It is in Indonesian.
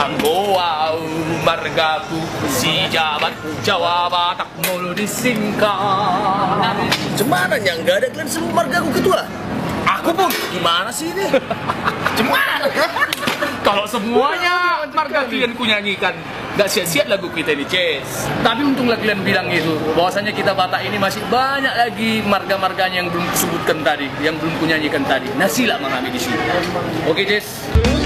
Anggoa margaku si jabat Jawa Batak mulu disingkat. Cemana ya nggak ada kalian semua marga aku ketua. Aku pun Gimana sih ini? cemana? Kalau semuanya marga kalian ku nyanyikan, gak sia-sia lagu kita ini, Ces. Tapi untunglah kalian bilang itu, bahwasanya kita Batak ini masih banyak lagi marga-marganya yang belum disebutkan tadi, yang belum ku nyanyikan tadi. Nah, sila mengambil di sini. Oke, Ces.